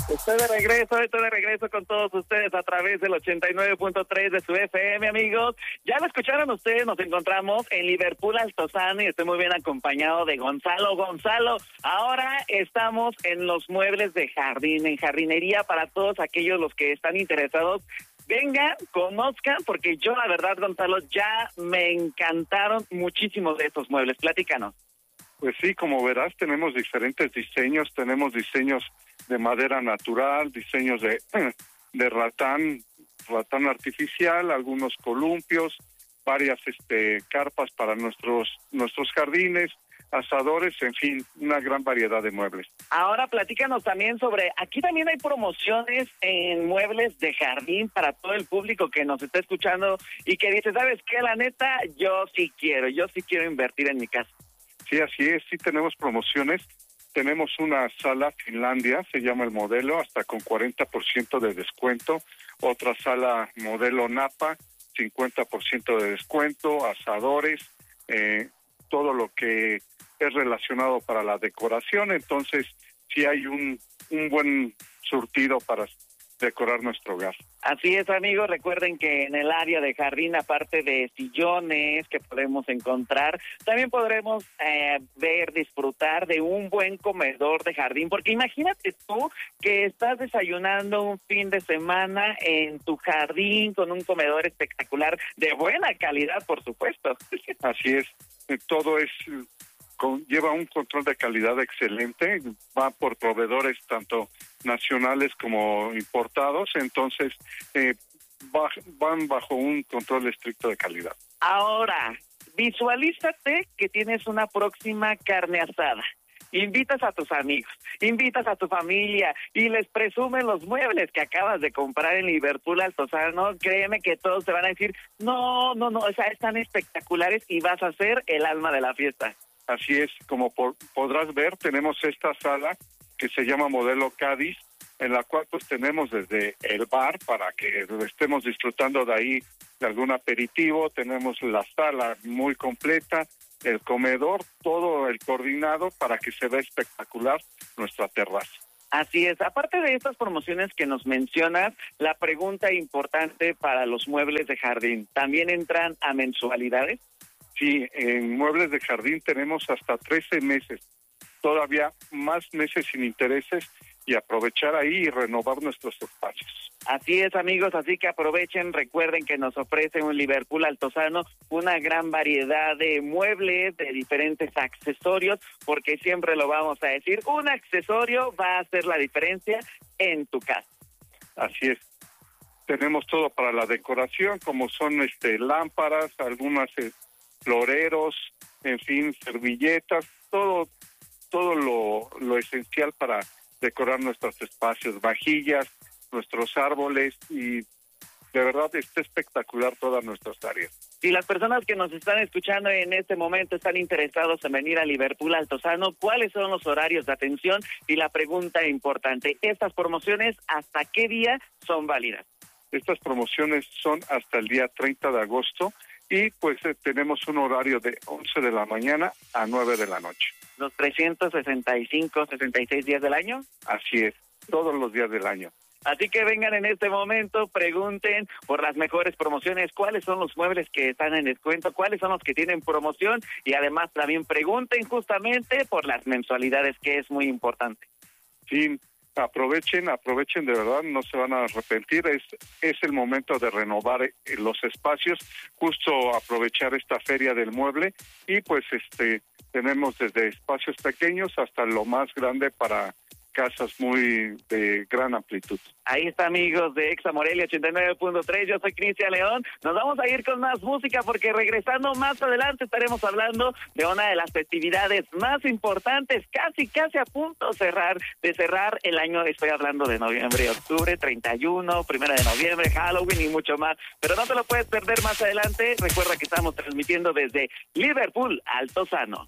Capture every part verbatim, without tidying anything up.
Estoy de regreso, estoy de regreso con todos ustedes a través del ochenta y nueve punto tres de su F M, amigos. Ya lo escucharon ustedes, nos encontramos en Liverpool Altozano y estoy muy bien acompañado de Gonzalo. Gonzalo, ahora estamos en los muebles de jardín, en jardinería para todos aquellos los que están interesados. Vengan, conozcan, porque yo la verdad, Gonzalo, ya me encantaron muchísimos de estos muebles. Platícanos. Pues sí, como verás, tenemos diferentes diseños, tenemos diseños de madera natural, diseños de, de ratán, ratán artificial, algunos columpios, varias este, carpas para nuestros, nuestros jardines, asadores, en fin, una gran variedad de muebles. Ahora platícanos también sobre, aquí también hay promociones en muebles de jardín para todo el público que nos está escuchando y que dice, ¿sabes qué? La neta, yo sí quiero, yo sí quiero invertir en mi casa. Sí, así es, sí tenemos promociones. Tenemos una sala Finlandia, se llama el modelo, hasta con cuarenta por ciento de descuento. Otra sala modelo Napa, cincuenta por ciento de descuento, asadores, eh, todo lo que es relacionado para la decoración. Entonces, sí hay un, un buen surtido para decorar nuestro hogar. Así es, amigos, recuerden que en el área de jardín, aparte de sillones que podemos encontrar, también podremos eh, ver, disfrutar de un buen comedor de jardín, porque imagínate tú que estás desayunando un fin de semana en tu jardín con un comedor espectacular, de buena calidad, por supuesto. Así es, todo es... Con, lleva un control de calidad excelente, va por proveedores tanto nacionales como importados, entonces eh, va, van bajo un control estricto de calidad. Ahora, visualízate que tienes una próxima carne asada. Invitas a tus amigos, invitas a tu familia y les presumen los muebles que acabas de comprar en Liverpool Altozano. Créeme que todos te van a decir, no, no, no, o sea, están espectaculares y vas a ser el alma de la fiesta. Así es, como por, podrás ver, tenemos esta sala que se llama Modelo Cádiz, en la cual pues tenemos desde el bar para que estemos disfrutando de ahí de algún aperitivo, tenemos la sala muy completa, el comedor, todo el coordinado para que se vea espectacular nuestra terraza. Así es, aparte de estas promociones que nos mencionas, la pregunta importante para los muebles de jardín, ¿también entran a mensualidades? Sí, en muebles de jardín tenemos hasta trece meses, todavía más meses sin intereses y aprovechar ahí y renovar nuestros espacios. Así es, amigos, así que aprovechen, recuerden que nos ofrece un Liverpool Altozano una gran variedad de muebles, de diferentes accesorios, porque siempre lo vamos a decir, un accesorio va a hacer la diferencia en tu casa. Así es. Tenemos todo para la decoración, como son este lámparas, algunas eh, floreros, en fin, servilletas, todo todo lo, lo esencial para decorar nuestros espacios, vajillas, nuestros árboles, y de verdad está espectacular todas nuestras áreas. Si las personas que nos están escuchando en este momento están interesados en venir a Liverpool Altozano, ¿cuáles son los horarios de atención? Y la pregunta importante, ¿estas promociones hasta qué día son válidas? Estas promociones son hasta el día treinta de agosto y pues eh, tenemos un horario de once de la mañana a nueve de la noche. ¿Los trescientos sesenta y cinco, sesenta y seis días del año? Así es, todos los días del año. Así que vengan en este momento, pregunten por las mejores promociones, cuáles son los muebles que están en descuento, cuáles son los que tienen promoción y además también pregunten justamente por las mensualidades, que es muy importante. Sí, aprovechen, aprovechen de verdad, no se van a arrepentir, es, es el momento de renovar los espacios, justo aprovechar esta feria del mueble y pues este tenemos desde espacios pequeños hasta lo más grande para casas muy de gran amplitud. Ahí está, amigos de Exa Morelia ochenta y nueve punto tres, yo soy Cristian León. Nos vamos a ir con más música porque regresando más adelante estaremos hablando de una de las festividades más importantes, casi casi a punto de cerrar, de cerrar el año. Estoy hablando de noviembre, octubre, treinta y uno, primero de noviembre, Halloween y mucho más. Pero no te lo puedes perder más adelante. Recuerda que estamos transmitiendo desde Liverpool Altozano.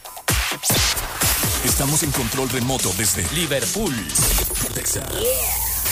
Estamos en control remoto desde Liverpool, Texas. Yeah.